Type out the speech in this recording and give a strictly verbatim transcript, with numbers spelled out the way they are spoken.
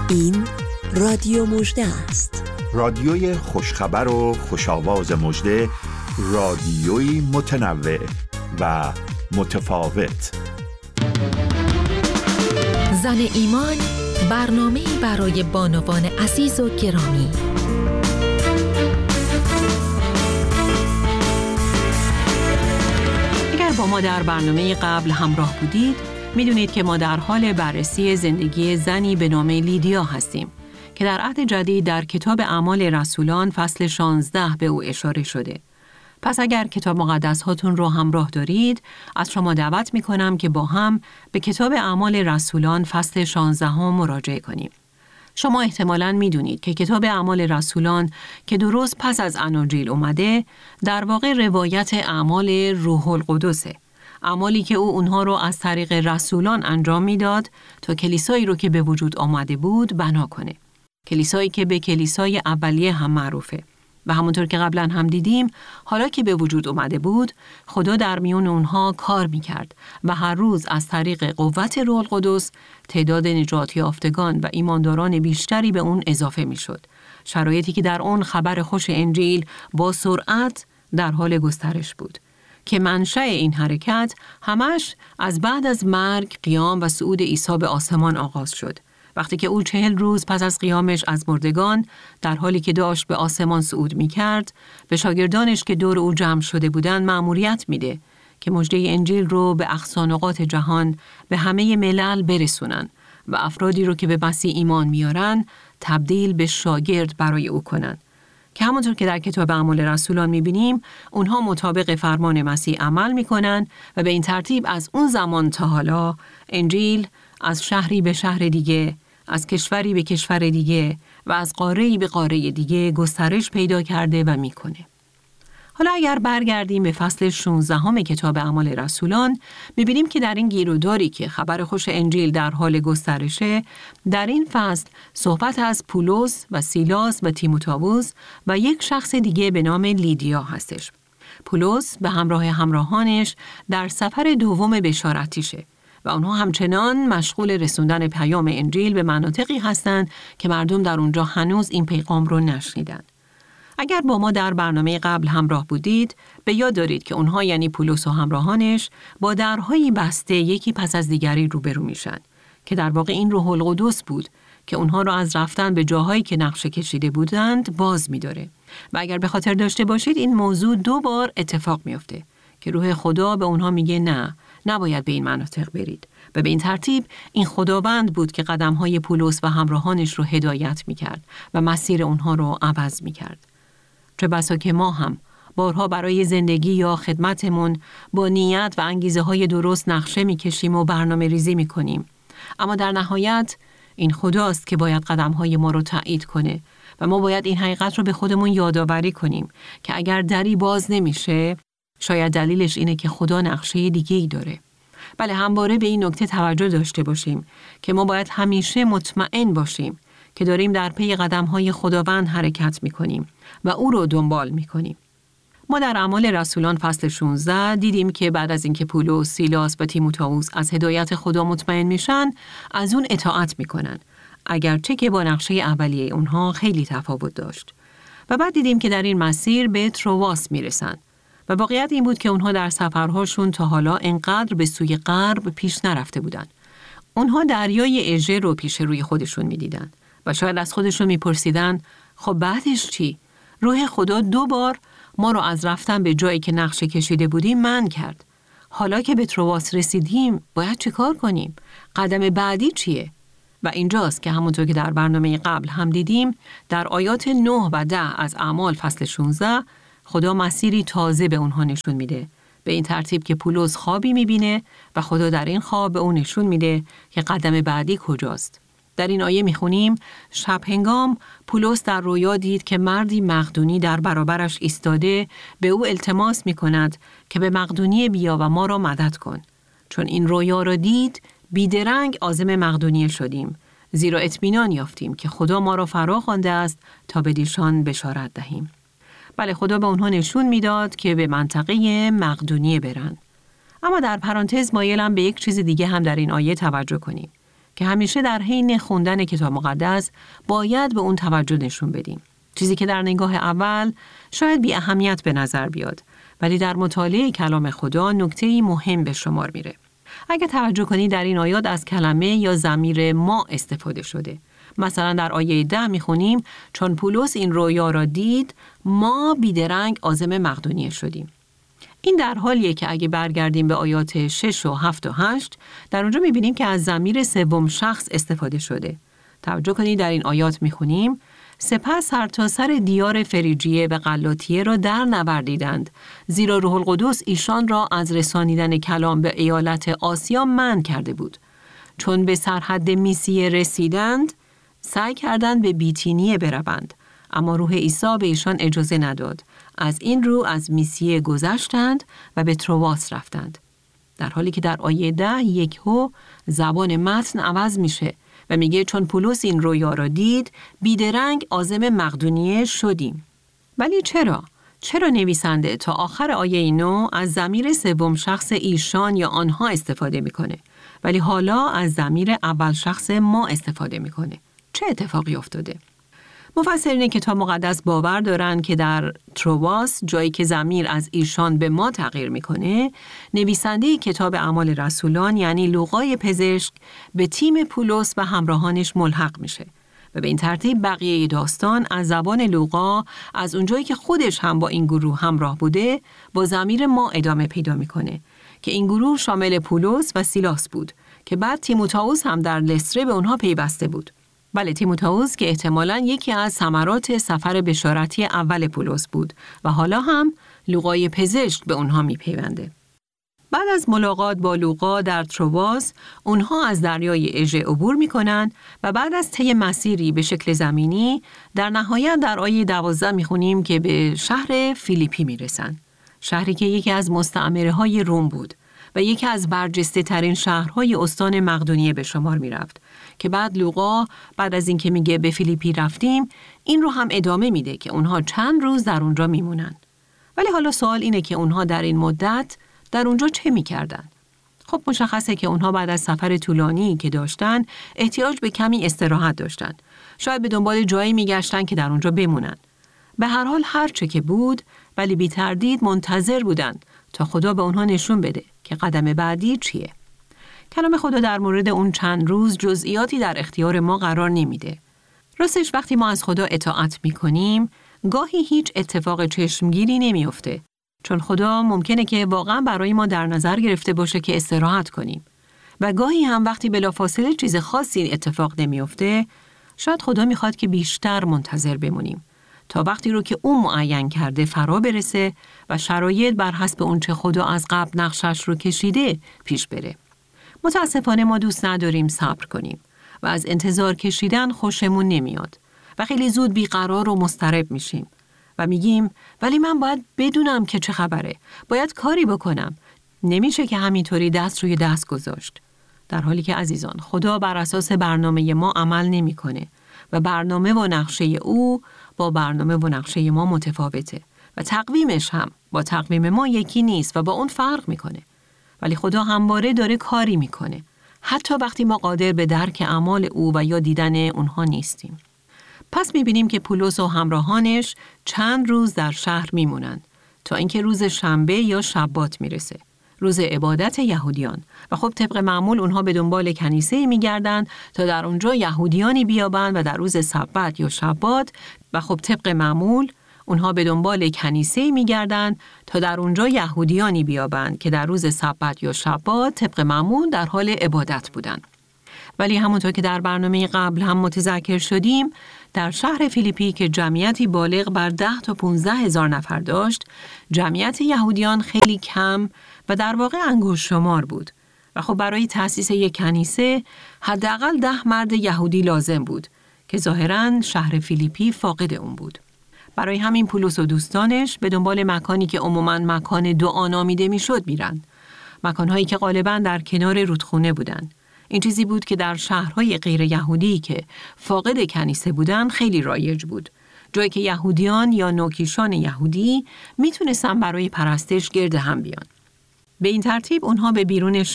این رادیو مژده است. رادیوی خوشخبر و خوش‌آواز مژده، رادیویی متنوع و متفاوت. زن ایمان، برنامه‌ای برای بانوان عزیز و گرامی. اگر با ما در برنامه قبل همراه بودید، میدونید که ما در حال بررسی زندگی زنی به نام لیدیا هستیم که در عهد جدید در کتاب اعمال رسولان فصل شانزده به او اشاره شده. پس اگر کتاب مقدس هاتون رو همراه دارید، از شما دعوت میکنم که با هم به کتاب اعمال رسولان فصل شانزده ها مراجعه کنیم. شما احتمالاً میدونید که کتاب اعمال رسولان که درست پس از اناجیل اومده، در واقع روایت اعمال روح القدسه. اعمالی که او اونها رو از طریق رسولان انجام میداد تا کلیسایی رو که به وجود آمده بود بنا کنه. کلیسایی که به کلیسای اولیه هم معروفه. و همونطور که قبلا هم دیدیم، حالا که به وجود اومده بود، خدا در میون اونها کار میکرد و هر روز از طریق قوت روح القدس تعداد نجات یافتگان و ایمانداران بیشتری به اون اضافه میشد. شرایطی که در اون خبر خوش انجیل با سرعت در حال گسترش بود. که منشأ این حرکت همش از بعد از مرگ، قیام و صعود عیسی به آسمان آغاز شد. وقتی که او چهل روز پس از قیامش از مردگان در حالی که داشت به آسمان صعود می کرد، به شاگردانش که دور او جمع شده بودند مأموریت میده که مژده انجیل رو به اقصانقاط جهان به همه ملل برسونن و افرادی رو که به مسیح ایمان میارن تبدیل به شاگرد برای او کنن. که همونطور که در کتاب اعمال رسولان میبینیم، اونها مطابق فرمان مسیح عمل میکنن و به این ترتیب از اون زمان تا حالا انجیل از شهری به شهر دیگه، از کشوری به کشور دیگه و از قاره‌ای به قاره دیگه گسترش پیدا کرده و میکنه. حالا اگر برگردیم به فصل شانزده هم کتاب اعمال رسولان، می‌بینیم که در این گیروداری که خبر خوش انجیل در حال گسترشه، در این فصل صحبت از پولس و سیلاس و تیموتائوس و یک شخص دیگه به نام لیدیا هستش. پولس به همراه همراهانش در سفر دوم بشارتیشه و آنها همچنان مشغول رسوندن پیام انجیل به مناطقی هستند که مردم در اونجا هنوز این پیغام رو نشنیدن. اگر با ما در برنامه قبل همراه بودید، به یاد دارید که اونها یعنی پولس و همراهانش با درهایی بسته یکی پس از دیگری روبرو میشن که در واقع این روح القدس بود که اونها رو از رفتن به جاهایی که نقشه کشیده بودند باز می‌داره. و اگر به خاطر داشته باشید این موضوع دو بار اتفاق میفته که روح خدا به اونها میگه نه، نباید به این مناطق برید. و به این ترتیب این خداوند بود که قدم‌های پولس و همراهانش رو هدایت می‌کرد و مسیر اونها رو عوض می‌کرد. چه بسا که ما هم بارها برای زندگی یا خدمتمون با نیت و انگیزه های درست نقشه میکشیم و برنامه ریزی میکنیم. اما در نهایت این خداست که باید قدم های ما رو تایید کنه و ما باید این حقیقت رو به خودمون یادآوری کنیم که اگر دری باز نمیشه، شاید دلیلش اینه که خدا نقشه دیگه‌ای داره. بله، همواره به این نکته توجه داشته باشیم که ما باید همیشه مطمئن باشیم که داریم در پی قدم‌های خداوند حرکت می‌کنیم و او رو دنبال می‌کنیم. ما در اعمال رسولان فصل شانزده دیدیم که بعد از اینکه پولس، سیلاس و تیموتائوس از هدایت خدا مطمئن میشن، از اون اطاعت میکنن، اگرچه که با نقشه اولیه اونها خیلی تفاوت داشت. و بعد دیدیم که در این مسیر به ترواس میرسن و واقعیت این بود که اونها در سفرهاشون تا حالا انقدر به سوی غرب پیش نرفته بودن. اونها دریای اژه رو پیش روی خودشون میدیدن و شاید از خودشون میپرسیدن خب بعدش چی؟ روح خدا دو بار ما رو از رفتن به جایی که نقشه کشیده بودیم منع کرد. حالا که به ترواس رسیدیم باید چه کار کنیم؟ قدم بعدی چیه؟ و اینجاست که همونطور که در برنامه قبل هم دیدیم، در آیات نه و ده از اعمال فصل شانزده خدا مسیری تازه به اونها نشون میده. به این ترتیب که پولس خوابی میبینه و خدا در این خواب به اون نشون میده که قدم بعدی کجاست. در این آیه میخونیم شب هنگام پولس در رویا دید که مردی مقدونی در برابرش ایستاده به او التماس میکند که به مقدونیه بیا و ما را مدد کن. چون این رویا را دید بیدرنگ عازم مقدونیه شدیم، زیرا اطمینان یافتیم که خدا ما را فرا خوانده است تا به دیشان بشارت دهیم. بله، خدا به اونها نشون میداد که به منطقه مقدونیه برن. اما در پرانتز مایلم به یک چیز دیگه هم در این آیه توجه کنیم که همیشه در حین خوندن کتاب مقدس باید به اون توجه نشون بدیم. چیزی که در نگاه اول شاید بی اهمیت به نظر بیاد، ولی در مطالعه کلام خدا نکته‌ای مهم به شمار میره. اگه توجه کنید در این آیات از کلمه یا ضمیر ما استفاده شده. مثلا در آیه ده میخونیم چون پولس این رویا را دید ما بیدرنگ عازم مقدونیه شدیم. این در حالیه که اگه برگردیم به آیات شش و هفت و هشت در اونجا میبینیم که از ضمیر سوم شخص استفاده شده. توجه کنید در این آیات میخونیم سپس هر تا سر دیار فریجیه و غلاطیه را در نوردیدند، زیرا روح القدس ایشان را از رسانیدن کلام به ایالت آسیا منع کرده بود. چون به سرحد میسیه رسیدند، سعی کردند به بیتینیه بروند، اما روح عیسی به ایشان اجازه نداد. از این رو از میسیه گذشتند و به ترواس رفتند. در حالی که در آیه ده یک هو زبان متن عوض میشه و میگه چون پولس این رویا را دید بیدرنگ عازم مقدونیه شدیم. ولی چرا؟ چرا نویسنده تا آخر آیه نو از ضمیر سوم شخص ایشان یا آنها استفاده میکنه ولی حالا از ضمیر اول شخص ما استفاده میکنه؟ چه اتفاقی افتاده؟ مفسرین کتاب مقدس باور دارند که در ترواس، جایی که ضمیر از ایشان به ما تغییر میکنه، نویسنده کتاب اعمال رسولان یعنی لوقای پزشک به تیم پولس و همراهانش ملحق میشه و به این ترتیب بقیه داستان از زبان لوقا از اونجایی که خودش هم با این گروه همراه بوده با ضمیر ما ادامه پیدا میکنه که این گروه شامل پولس و سیلاس بود که بعد تیموتائوس هم در لستره به اونها پیوسته بود. بله، تیموتائوس که احتمالاً یکی از ثمرات سفر بشارتی اول پولس بود و حالا هم لوقای پزشک به اونها میپیونده. بعد از ملاقات با لوقا در ترواس، اونها از دریای اژه عبور میکنن و بعد از طی مسیری به شکل زمینی، در نهایت در آیه دوازده میخونیم که به شهر فیلیپی میرسن. شهری که یکی از مستعمره های روم بود و یکی از برجسته ترین شهرهای استان مقدونیه به شمار می رفت که بعد لوقا بعد از اینکه میگه به فیلیپی رفتیم این رو هم ادامه میده که اونها چند روز در اونجا میمونن. ولی حالا سوال اینه که اونها در این مدت در اونجا چه میکردن؟ خب مشخصه که اونها بعد از سفر طولانی که داشتن احتیاج به کمی استراحت داشتن. شاید به دنبال جایی میگشتن که در اونجا بمونن. به هر حال هر چه که بود ولی بی تردید منتظر بودن تا خدا به اونها نشون بده که قدم بعدی چیه. کلام خدا در مورد اون چند روز جزئیاتی در اختیار ما قرار نمیده. راستش وقتی ما از خدا اطاعت میکنیم گاهی هیچ اتفاق چشمگیری نمیفته، چون خدا ممکنه که واقعا برای ما در نظر گرفته باشه که استراحت کنیم و گاهی هم وقتی بلافاصله چیز خاصی اتفاق نمیفته شاید خدا میخواد که بیشتر منتظر بمونیم تا وقتی رو که اون معین کرده فرا برسه و شرایط بر حسب اون چه خدا از قبل نقشش رو کشیده پیش بره. متاسفانه ما دوست نداریم صبر کنیم و از انتظار کشیدن خوشمون نمیاد و خیلی زود بیقرار و مضطرب میشیم و میگیم ولی من باید بدونم که چه خبره، باید کاری بکنم. نمیشه که همینطوری دست روی دست گذاشت. در حالی که عزیزان خدا بر اساس برنامه ما عمل نمیکنه و برنامه و نقشه او با برنامه و نقشه ما متفاوته و تقویمش هم با تقویم ما یکی نیست و با اون فرق میکنه. ولی خدا همواره داره کاری میکنه حتی وقتی ما قادر به درک اعمال او و یا دیدن اونها نیستیم. پس میبینیم که پولس و همراهانش چند روز در شهر میمونن تا اینکه روز شنبه یا شبات میرسه، روز عبادت یهودیان و خب طبق معمول اونها به دنبال کنیسه‌ای میگردن تا در اونجا یهودیانی بیابن و در روز سبت یا شبات و خب طبق معمول اونها به دنبال کنیسه‌ای میگردن تا در اونجا یهودیانی بیابن که در روز سبت یا شبات طبق معمول در حال عبادت بودن. ولی همونطور که در برنامه قبل هم متذکر شدیم، در شهر فیلیپی که جمعیتی بالغ بر ده تا پونزده هزار نفر داشت، جمعیت یهودیان خیلی کم و در واقع انگشت شمار بود. و خب برای تأسیس یک کنیسه حداقل ده مرد یهودی لازم بود که ظاهراً شهر فیلیپی فاقد اون بود. برای همین پولس و دوستانش به دنبال مکانی که عموماً مکان دعا نامیده میشد میرن. مکانهایی که غالباً در کنار رودخونه بودن. این چیزی بود که در شهرهای غیر یهودی که فاقد کنیسه بودن خیلی رایج بود. جایی که یهودیان یا نوکیشان یهودی میتونستن برای پرستش گرد هم بیان. به این ترتیب اونها به بیرون